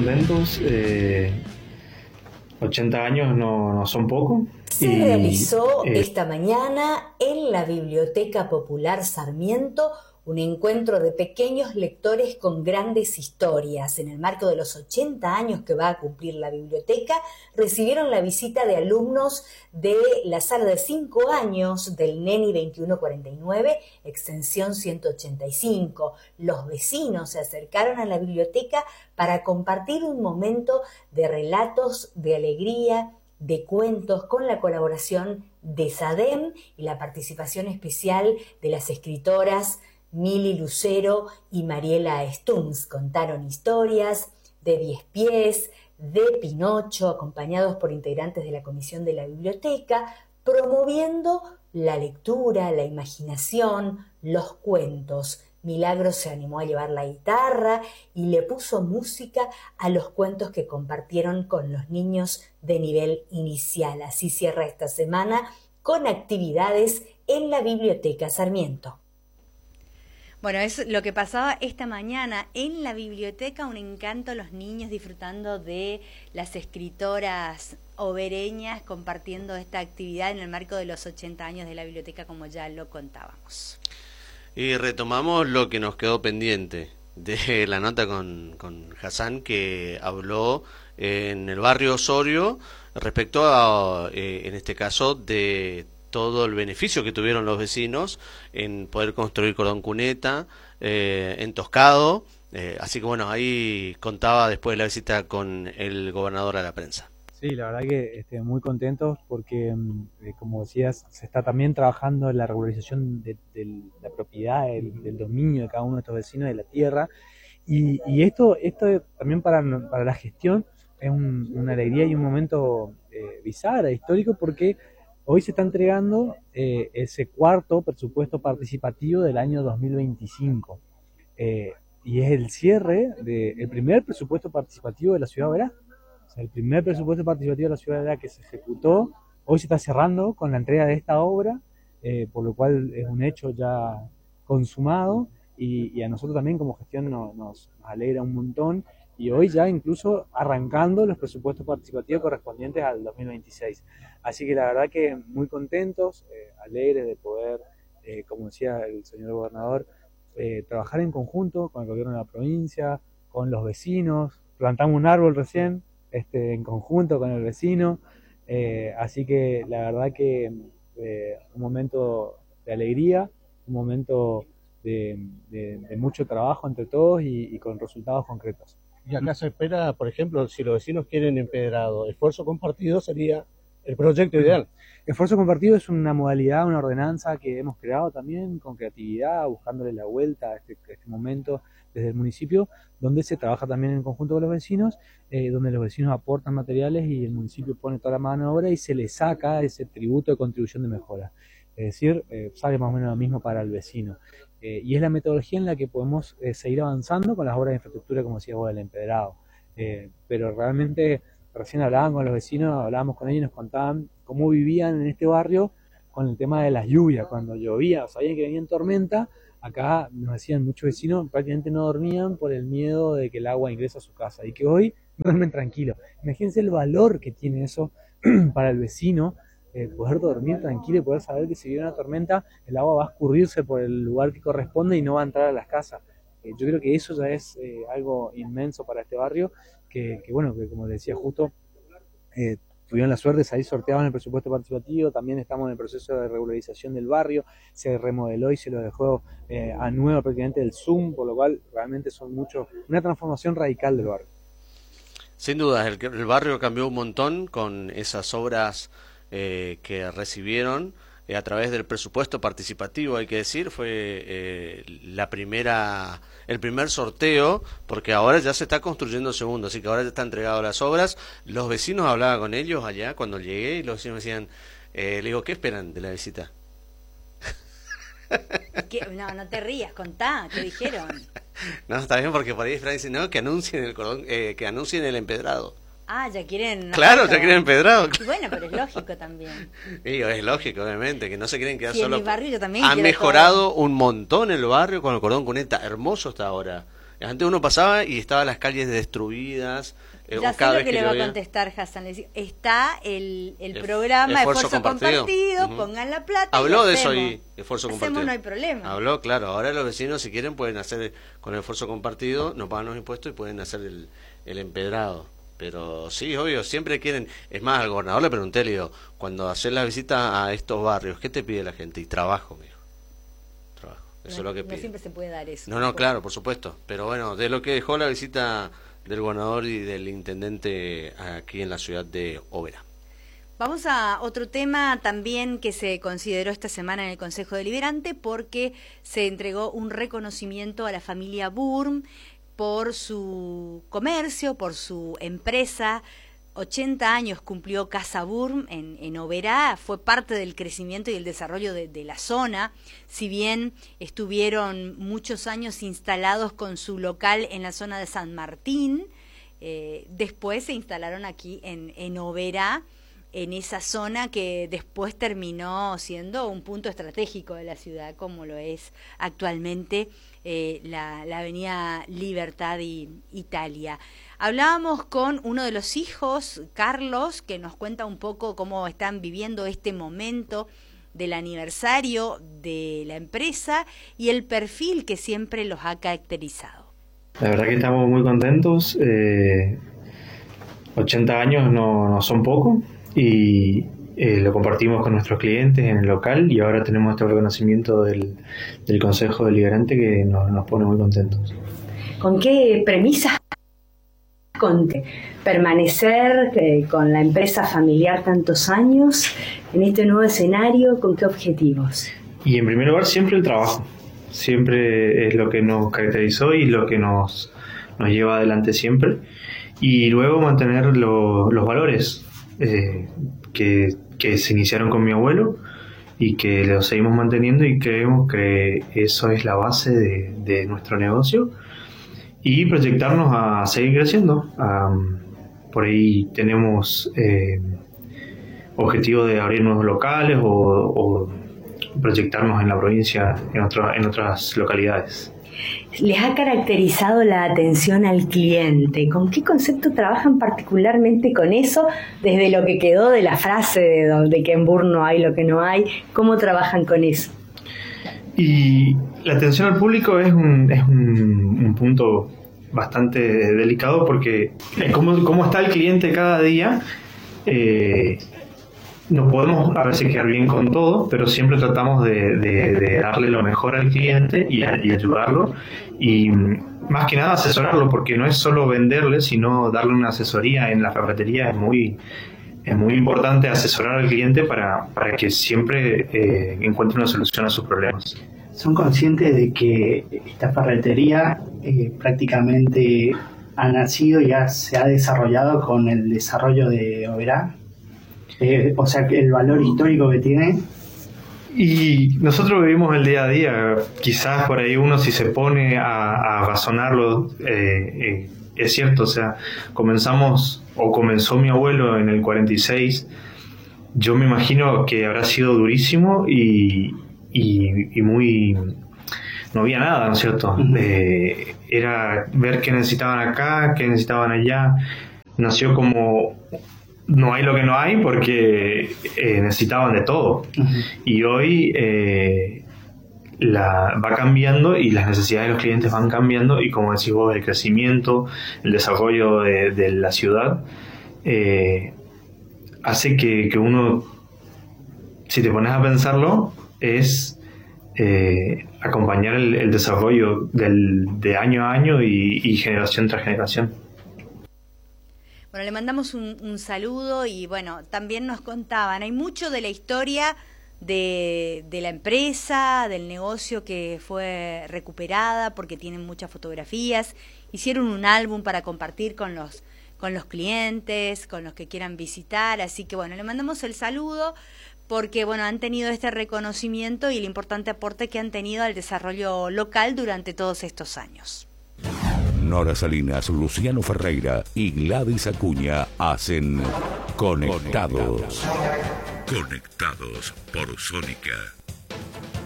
contentos. 80 años no son poco. Se realizó esta mañana en la Biblioteca Popular Sarmiento un encuentro de pequeños lectores con grandes historias. En el marco de los 80 años que va a cumplir la biblioteca, recibieron la visita de alumnos de la sala de 5 años del NENI 2149, extensión 185. Los vecinos se acercaron a la biblioteca para compartir un momento de relatos de alegría, de cuentos, con la colaboración de SADEM y la participación especial de las escritoras Mili Lucero y Mariela Stunz. Contaron historias de 10 pies, de Pinocho, acompañados por integrantes de la comisión de la biblioteca, promoviendo la lectura, la imaginación, los cuentos. Milagros se animó a llevar la guitarra y le puso música a los cuentos que compartieron con los niños de nivel inicial. Así cierra esta semana con actividades en la Biblioteca Sarmiento. Bueno, es lo que pasaba esta mañana en la biblioteca, un encanto, los niños disfrutando de las escritoras obereñas, compartiendo esta actividad en el marco de los 80 años de la biblioteca, como ya lo contábamos. Y retomamos lo que nos quedó pendiente de la nota con Hassan, que habló en el barrio Osorio respecto a, en este caso, de todo el beneficio que tuvieron los vecinos en poder construir cordón cuneta, en Toscado, así que bueno, ahí contaba después de la visita con el gobernador a la prensa. Sí, la verdad que muy contentos porque, como decías, se está también trabajando en la regularización de la propiedad, del dominio de cada uno de estos vecinos de la tierra, y esto también para la gestión es una alegría y un momento bisagra, histórico, porque hoy se está entregando ese cuarto presupuesto participativo del año 2025, y es el cierre del primer presupuesto participativo de la ciudad de Oberá. O sea, el primer presupuesto participativo de la ciudad de Oberá que se ejecutó, hoy se está cerrando con la entrega de esta obra, por lo cual es un hecho ya consumado, y a nosotros también como gestión nos alegra un montón, y hoy ya incluso arrancando los presupuestos participativos correspondientes al 2026. Así que la verdad que muy contentos, alegres de poder, como decía el señor gobernador, trabajar en conjunto con el gobierno de la provincia, con los vecinos. Plantamos un árbol recién, en conjunto con el vecino, así que la verdad que un momento de alegría, un momento de mucho trabajo entre todos y con resultados concretos. Y acá se espera, por ejemplo, si los vecinos quieren empedrado, esfuerzo compartido sería el proyecto ideal. Esfuerzo compartido es una modalidad, una ordenanza que hemos creado también con creatividad, buscándole la vuelta a este momento desde el municipio, donde se trabaja también en conjunto con los vecinos, donde los vecinos aportan materiales y el municipio pone toda la mano de obra y se le saca ese tributo de contribución de mejora. Es decir, sale más o menos lo mismo para el vecino. Y es la metodología en la que podemos seguir avanzando con las obras de infraestructura, como decía vos, del empedrado. Pero realmente recién hablaban con los vecinos, hablábamos con ellos y nos contaban cómo vivían en este barrio con el tema de las lluvias. Cuando llovía, sabían que venía en tormenta, acá nos decían muchos vecinos prácticamente no dormían por el miedo de que el agua ingrese a su casa y que hoy duermen tranquilos. Imagínense el valor que tiene eso para el vecino, poder dormir tranquilo y poder saber que si viene una tormenta el agua va a escurrirse por el lugar que corresponde y no va a entrar a las casas. Yo creo que eso ya es algo inmenso para este barrio, que bueno, que como decía justo, tuvieron la suerte de salir sorteados en el presupuesto participativo. También estamos en el proceso de regularización del barrio, se remodeló y se lo dejó a nuevo prácticamente del Zoom, por lo cual realmente son una transformación radical del barrio. Sin duda, el barrio cambió un montón con esas obras que recibieron a través del presupuesto participativo, hay que decir, fue el primer sorteo, porque ahora ya se está construyendo el segundo, así que ahora ya está entregado las obras. Los vecinos, hablaba con ellos allá cuando llegué y los vecinos me decían, le digo, ¿qué esperan de la visita? No te rías, contá, ¿qué dijeron? No, está bien, porque por ahí dicen, no, que anuncien el cordón, que anuncien el empedrado. Ah, ya quieren... Claro, ya quieren empedrado. Y bueno, pero es lógico también. Digo, es lógico, obviamente, que no se quieren quedar sí, solo. En mi barrio yo también ha quiero mejorado todo. Un montón el barrio con el cordón cuneta. Hermoso está ahora Antes uno pasaba y estaban las calles destruidas. Ya sé lo que le va a contestar Hassan. Le dice, está el programa Esfuerzo Compartido. Pongan la plata. Habló de eso ahí, Esfuerzo Compartido. No hay problema. Habló, claro. Ahora los vecinos, si quieren, pueden hacer con el Esfuerzo Compartido, no pagan los impuestos y pueden hacer el empedrado. Pero sí, obvio, siempre quieren. Es más, al gobernador le pregunté, le digo, cuando haces la visita a estos barrios, ¿qué te pide la gente? Y trabajo, me dijo. Trabajo. Eso es lo que pide. No siempre se puede dar eso. No, claro, por supuesto. Pero bueno, de lo que dejó la visita del gobernador y del intendente aquí en la ciudad de Oberá. Vamos a otro tema también que se consideró esta semana en el Consejo Deliberante, porque se entregó un reconocimiento a la familia Burm por su comercio, por su empresa. 80 años cumplió Casa Burm en Oberá, fue parte del crecimiento y el desarrollo de la zona, si bien estuvieron muchos años instalados con su local en la zona de San Martín, después se instalaron aquí en Oberá, en esa zona que después terminó siendo un punto estratégico de la ciudad, como lo es actualmente la avenida Libertad y Italia. Hablábamos con uno de los hijos, Carlos, que nos cuenta un poco cómo están viviendo este momento del aniversario de la empresa y el perfil que siempre los ha caracterizado. La verdad que estamos muy contentos. 80 años no son poco y lo compartimos con nuestros clientes en el local y ahora tenemos este reconocimiento del Consejo Deliberante que nos pone muy contentos. ¿Con qué premisas permanecer con la empresa familiar tantos años en este nuevo escenario? ¿Con qué objetivos? Y en primer lugar siempre el trabajo, siempre es lo que nos caracterizó y lo que nos lleva adelante siempre, y luego mantener los valores que se iniciaron con mi abuelo y que los seguimos manteniendo, y creemos que eso es la base de nuestro negocio, y proyectarnos a seguir creciendo. Por ahí tenemos objetivo de abrir nuevos locales o proyectarnos en la provincia, en otras localidades. ¿Les ha caracterizado la atención al cliente? ¿Con qué concepto trabajan particularmente con eso? Desde lo que quedó de la frase de que en Burm no hay lo que no hay, ¿cómo trabajan con eso? Y la atención al público es un punto bastante delicado, porque cómo está el cliente cada día, no podemos a veces quedar bien con todo, pero siempre tratamos de darle lo mejor al cliente y ayudarlo, y más que nada asesorarlo, porque no es solo venderle, sino darle una asesoría. En la ferretería es muy importante asesorar al cliente para que siempre encuentre una solución a sus problemas. ¿Son conscientes de que esta ferretería prácticamente ha nacido y se ha desarrollado con el desarrollo de Oberá? O sea, que el valor histórico que tiene. Y nosotros vivimos el día a día. Quizás por ahí uno, si se pone a razonarlo, es cierto. O sea, comenzó mi abuelo en el 46. Yo me imagino que habrá sido durísimo y muy... no había nada, ¿no es cierto? Era ver qué necesitaban acá, qué necesitaban allá. Nació como... no hay lo que no hay, porque necesitaban de todo. Y hoy va cambiando y las necesidades de los clientes van cambiando, y como decís vos, el crecimiento, el desarrollo de la ciudad hace que uno, si te pones a pensarlo, es acompañar el desarrollo de año a año y generación tras generación. Bueno, le mandamos un saludo, y bueno, también nos contaban, hay mucho de la historia de la empresa, del negocio que fue recuperada, porque tienen muchas fotografías, hicieron un álbum para compartir con los clientes, con los que quieran visitar, así que bueno, le mandamos el saludo, porque bueno, han tenido este reconocimiento y el importante aporte que han tenido al desarrollo local durante todos estos años. Nora Salinas, Luciano Ferreira y Gladys Acuña hacen Conectados. Conectados por Sónica.